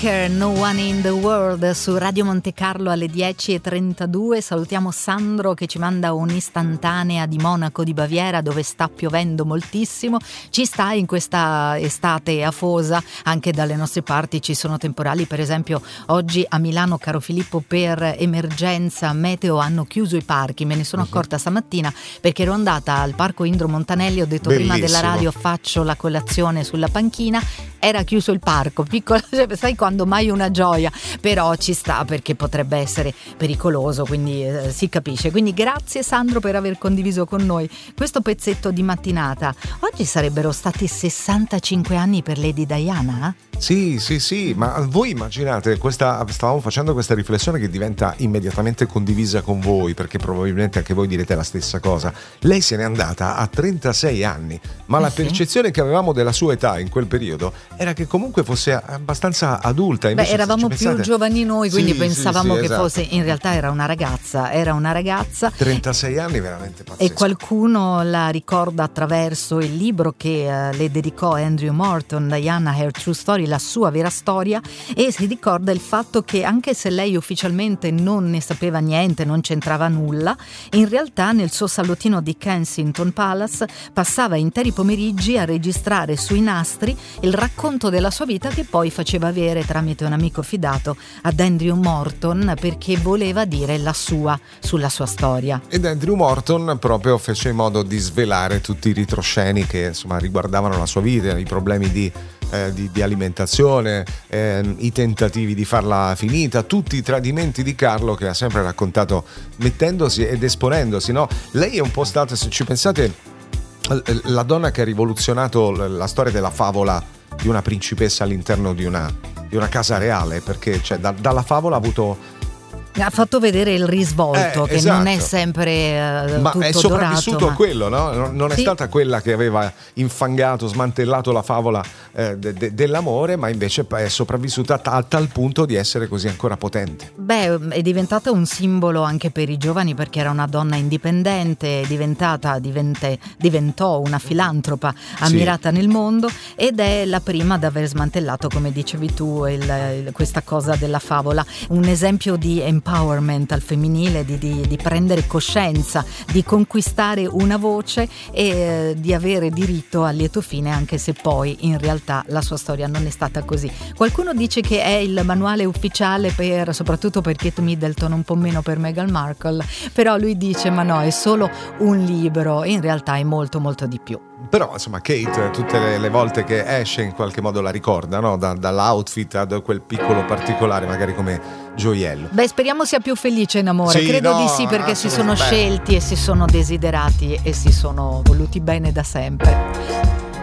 Walker, No One in the World, su Radio Monte Carlo alle 10:32. Salutiamo Sandro che ci manda un'istantanea di Monaco di Baviera, dove sta piovendo moltissimo. Ci sta in questa estate afosa, anche dalle nostre parti ci sono temporali. Per esempio oggi a Milano, caro Filippo, per emergenza meteo hanno chiuso i parchi. Me ne sono accorta stamattina perché ero andata al parco Indro Montanelli, ho detto bellissimo. Prima della radio faccio la colazione sulla panchina, era chiuso il parco, piccola, sai quando mai una gioia, però ci sta perché potrebbe essere pericoloso, quindi si capisce. Quindi grazie Sandro per aver condiviso con noi questo pezzetto di mattinata. Oggi sarebbero stati 65 anni per Lady Diana? Sì, ma voi immaginate, stavamo facendo questa riflessione che diventa immediatamente condivisa con voi, perché probabilmente anche voi direte la stessa cosa. Lei se n'è andata a 36 anni, ma la percezione che avevamo della sua età in quel periodo era che comunque fosse abbastanza adulta. Invece, eravamo più giovani noi, quindi pensavamo che esatto. fosse, in realtà era una ragazza. 36 anni, veramente pazzesco. E qualcuno la ricorda attraverso il libro che le dedicò Andrew Morton, Diana, Her True Story, la sua vera storia, e si ricorda il fatto che anche se lei ufficialmente non ne sapeva niente, non c'entrava nulla, in realtà nel suo salottino di Kensington Palace passava interi pomeriggi a registrare sui nastri il racconto della sua vita, che poi faceva avere tramite un amico fidato ad Andrew Morton, perché voleva dire la sua sulla sua storia. Ed Andrew Morton proprio fece in modo di svelare tutti i ritrosceni che insomma riguardavano la sua vita, i problemi di alimentazione, i tentativi di farla finita, tutti i tradimenti di Carlo, che ha sempre raccontato mettendosi ed esponendosi, no? Lei è un po' stata, se ci pensate, la donna che ha rivoluzionato la storia della favola di una principessa all'interno di una casa reale, perché cioè, dalla favola ha fatto vedere il risvolto, che esatto. Non è sempre ma tutto è sopravvissuto dorato, a quello, no? Non è sì. stata quella che aveva infangato, smantellato la favola dell'amore, ma invece è sopravvissuta a tal punto di essere così ancora potente. È diventata un simbolo anche per i giovani, perché era una donna indipendente, diventò una filantropa ammirata nel mondo, ed è la prima ad aver smantellato, come dicevi tu, questa cosa della favola. Un esempio di empowerment al femminile, di prendere coscienza, di conquistare una voce e di avere diritto al lieto fine, anche se poi in realtà la sua storia non è stata così. Qualcuno dice che è il manuale ufficiale soprattutto per Kate Middleton, un po' meno per Meghan Markle, però lui dice ma no, è solo un libro, in realtà è molto molto di più. Però insomma Kate tutte le volte che esce in qualche modo la ricorda, no? Dall'outfit a quel piccolo particolare, magari come gioiello. Speriamo sia più felice in amore. Sì, credo no, di sì, perché si sono assolutamente. scelti e si sono desiderati e si sono voluti bene da sempre.